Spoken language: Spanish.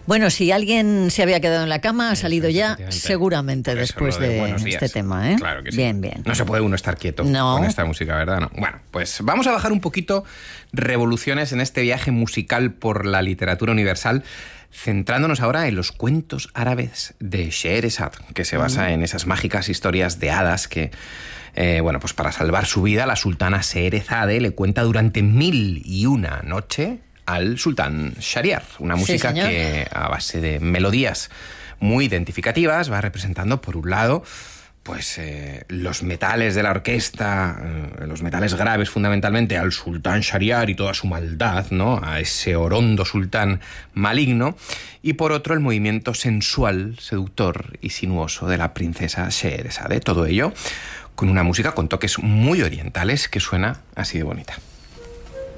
Bueno, si alguien se había quedado en la cama, ha salido ya seguramente después de este tema, ¿eh? Claro que sí. Bien, bien. No se puede uno estar quieto con esta música, ¿verdad? No. Bueno, pues vamos a bajar un poquito revoluciones en este viaje musical por la literatura universal, centrándonos ahora en los cuentos árabes de Scheherazade, que se basa en esas mágicas historias de hadas que, pues para salvar su vida, la sultana Scheherazade le cuenta durante 1001 noches al sultán Shahriar, una música que a base de melodías muy identificativas va representando, por un lado, pues los metales de la orquesta, los metales graves fundamentalmente, al sultán Shahriar y toda su maldad, ¿no?, a ese orondo sultán maligno, y por otro el movimiento sensual, seductor y sinuoso de la princesa Scheherazade. Todo ello con una música con toques muy orientales que suena así de bonita.